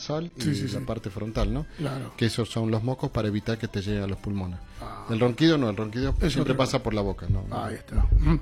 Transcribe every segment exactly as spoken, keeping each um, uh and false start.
nasal y sí, sí, la sí. parte frontal, ¿no? Claro. Que esos son los mocos para evitar que te lleguen a los pulmones. Ah. El ronquido no, el ronquido Es siempre otra pasa cosa. por la boca, ¿no? Ahí está.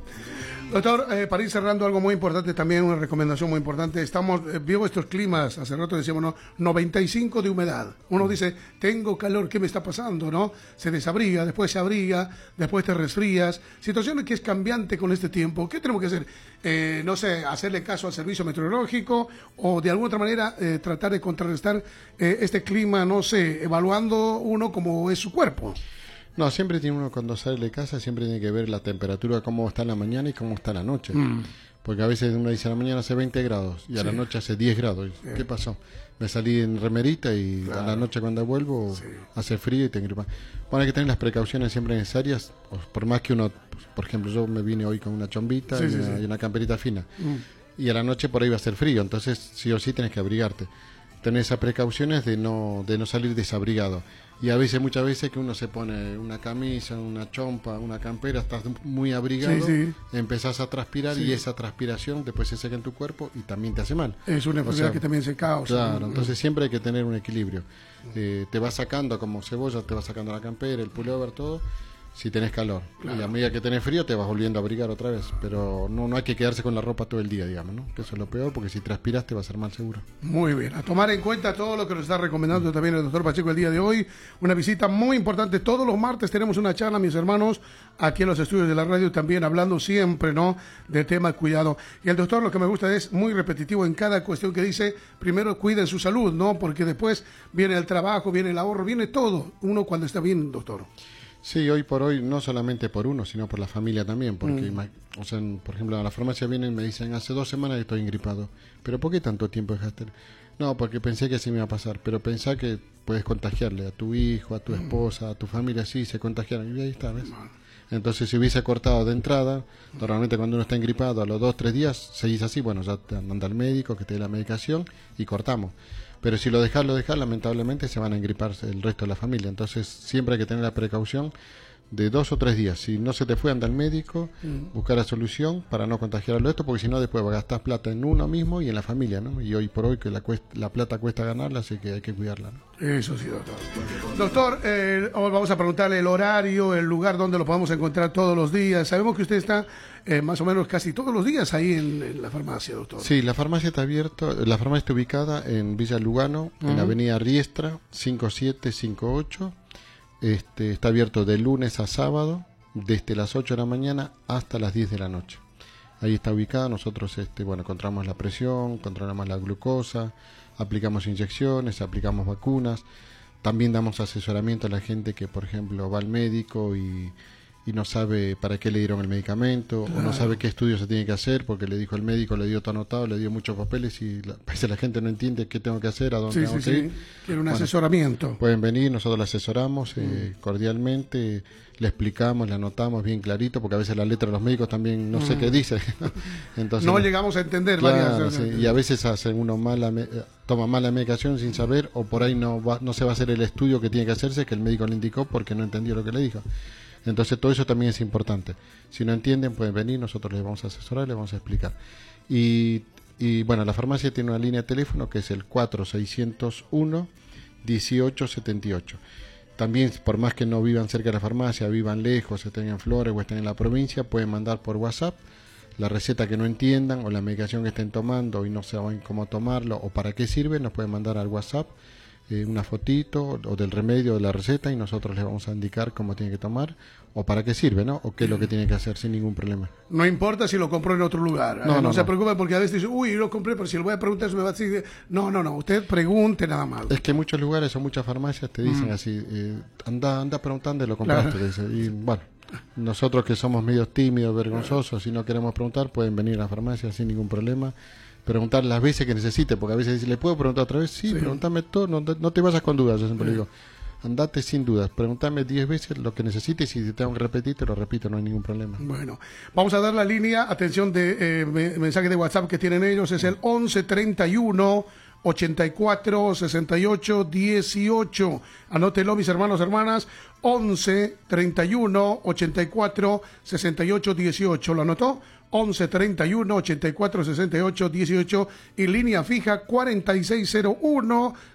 Doctor, eh, para ir cerrando, algo muy importante también, una recomendación muy importante. Estamos, eh, vivo estos climas, hace rato decíamos, ¿no? noventa y cinco de humedad. Uno dice, tengo calor, ¿qué me está pasando? ¿No? Se desabriga, después se abriga, después te resfrías. Situación que es cambiante con este tiempo. ¿Qué tenemos que hacer? Eh, no sé, hacerle caso al servicio meteorológico o de alguna otra manera eh, tratar de contrarrestar eh, este clima, no sé, evaluando uno como es su cuerpo. No, siempre tiene uno cuando sale de casa, siempre tiene que ver la temperatura, cómo está en la mañana y cómo está en la noche. Mm. Porque a veces uno dice a la mañana hace veinte grados y a sí. la noche hace diez grados. Sí. ¿Qué pasó? Me salí en remerita y claro. a la noche cuando vuelvo sí. hace frío y te engripas. Bueno, hay que tener las precauciones siempre necesarias, por más que uno, por ejemplo, yo me vine hoy con una chombita sí, y, sí, una, sí. y una camperita fina. Mm. Y a la noche por ahí va a ser frío, entonces sí o sí tenés que abrigarte. Tener esas precauciones de no, de no salir desabrigado. Y a veces, muchas veces que uno se pone una camisa, una chompa, una campera, estás muy abrigado, sí, sí. empezás a transpirar sí. y esa transpiración después se seca en tu cuerpo y también te hace mal. Es una enfermedad o sea, que también se causa. Claro, entonces siempre hay que tener un equilibrio. Eh, te vas sacando como cebolla, te vas sacando la campera, el pullover, todo, si tenés calor. Claro. Y a medida que tenés frío te vas volviendo a abrigar otra vez. Pero no, no hay que quedarse con la ropa todo el día, digamos, ¿no? Que eso es lo peor, porque si transpiras te va a hacer mal seguro. Muy bien, a tomar en cuenta todo lo que nos está recomendando también el doctor Pacheco el día de hoy. Una visita muy importante. Todos los martes tenemos una charla, mis hermanos, aquí en los estudios de la radio, también hablando siempre, ¿no?, del tema de cuidado. Y el doctor, lo que me gusta es muy repetitivo en cada cuestión que dice, primero cuiden su salud, ¿no? Porque después viene el trabajo, viene el ahorro, viene todo. Uno cuando está bien, doctor. Sí, hoy por hoy, no solamente por uno, sino por la familia también, porque, mm. o sea, por ejemplo, a la farmacia vienen y me dicen, hace dos semanas que estoy ingripado, pero ¿por qué tanto tiempo dejaste? No, porque pensé que así me iba a pasar, pero pensá que puedes contagiarle a tu hijo, a tu esposa, a tu familia, sí, se contagiaron, y ahí está, ¿ves? Entonces, si hubiese cortado de entrada, normalmente cuando uno está ingripado, a los dos, tres días, seguís así, bueno, ya te manda al médico, que te dé la medicación, y cortamos. Pero si lo dejas, lo dejas, lamentablemente se van a engripar el resto de la familia. Entonces siempre hay que tener la precaución de dos o tres días. Si no se te fue, anda al médico, mm. buscar la solución para no contagiarlo esto, porque si no después gastas plata en uno mismo y en la familia, ¿no? Y hoy por hoy que la, cuesta, la plata cuesta ganarla, así que hay que cuidarla, ¿no? Eso sí, doctor. Doctor, eh, vamos a preguntarle el horario, el lugar donde lo podemos encontrar todos los días. Sabemos que usted está eh, más o menos casi todos los días ahí en, en la farmacia, doctor. Sí, la farmacia está abierta, la farmacia está ubicada en Villa Lugano, uh-huh. en la avenida Riestra, cinco siete cinco ocho. Este, está abierto de lunes a sábado, desde las ocho de la mañana hasta las diez de la noche. Ahí está ubicada, nosotros este, bueno, controlamos la presión, controlamos la glucosa, aplicamos inyecciones, aplicamos vacunas, también damos asesoramiento a la gente que, por ejemplo, va al médico y, y no sabe para qué le dieron el medicamento, claro. o no sabe qué estudio se tiene que hacer, porque le dijo el médico, le dio todo anotado, le dio muchos papeles y la, a veces la gente no entiende qué tengo que hacer, a dónde sí, tengo sí, que sí. ir. Quiere un bueno, asesoramiento. Pueden venir, nosotros le asesoramos eh, mm. cordialmente, le explicamos, le anotamos bien clarito, porque a veces la letra de los médicos también no mm. sé qué dice. Entonces, no llegamos a entender. Claro, sí, y a veces hacen uno mala, toma mala medicación sin saber, o por ahí no, va, no se va a hacer el estudio que tiene que hacerse, que el médico le indicó porque no entendió lo que le dijo. Entonces todo eso también es importante. Si no entienden pueden venir, nosotros les vamos a asesorar, les vamos a explicar. Y, y bueno, la farmacia tiene una línea de teléfono que es el cuatro seis cero uno, dieciocho setenta y ocho. También, por más que no vivan cerca de la farmacia, vivan lejos, estén en Flores o estén en la provincia, pueden mandar por WhatsApp la receta que no entiendan o la medicación que estén tomando y no saben cómo tomarlo o para qué sirve, nos pueden mandar al WhatsApp eh, una fotito o del remedio o de la receta y nosotros les vamos a indicar cómo tiene que tomar o para qué sirve, ¿no? O qué es lo que tiene que hacer sin ningún problema. No importa si lo compró en otro lugar. No, eh, no, no se no. preocupe porque a veces dice, uy, lo compré, pero si lo voy a preguntar, se me va a decir. No, no, no, usted pregunte nada más. Es que muchos lugares o muchas farmacias te dicen mm. así, eh, anda, anda preguntando y lo compraste. Claro. Dice, y bueno, nosotros que somos medios tímidos, vergonzosos, claro. si no queremos preguntar, pueden venir a la farmacia sin ningún problema. Preguntar las veces que necesite, porque a veces dice, ¿le puedo preguntar otra vez? Sí, sí. Pregúntame todo, no, no te vayas con dudas, yo siempre sí. digo. Andate sin dudas, pregúntame diez veces lo que necesites y si te tengo que repetir, te lo repito, no hay ningún problema. Bueno, vamos a dar la línea, atención de eh, mensaje de WhatsApp que tienen ellos, es el once treinta y uno, ochenta y cuatro, sesenta y ocho, dieciocho. Anótelo, mis hermanos, hermanas, once treinta y uno, ochenta y cuatro, sesenta y ocho, dieciocho. ¿Lo anotó? once treinta y uno, ochenta y cuatro, sesenta y ocho, dieciocho y línea fija cuarenta y seis cero uno,